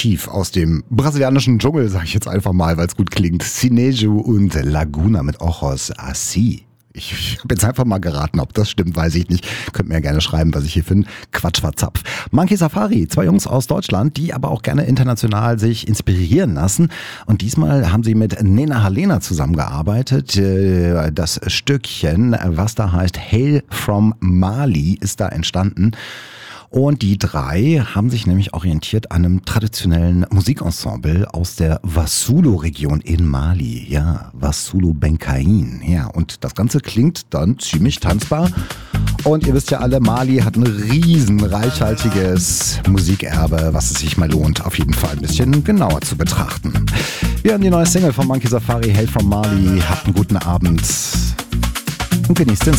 Motiv aus dem brasilianischen Dschungel, sage ich jetzt einfach mal, weil es gut klingt. Sinejo und Laguna mit Ojos Así. Ich habe jetzt einfach mal geraten, ob das stimmt, weiß ich nicht. Könnt mir ja gerne schreiben, was ich hier für einen Quatsch verzapf. Monkey Safari, 2 Jungs aus Deutschland, die aber auch gerne international sich inspirieren lassen. Und diesmal haben sie mit Nena Halena zusammengearbeitet. Das Stückchen, was da heißt Hail from Mali, ist da entstanden. Und die 3 haben sich nämlich orientiert an einem traditionellen Musikensemble aus der Wassoulou-Region in Mali. Ja, Wassoulou Benkaïn. Ja, und das Ganze klingt dann ziemlich tanzbar. Und ihr wisst ja alle, Mali hat ein riesen reichhaltiges Musikerbe, was es sich mal lohnt, auf jeden Fall ein bisschen genauer zu betrachten. Wir haben die neue Single von Monkey Safari, Hail from Mali. Habt einen guten Abend und genießt den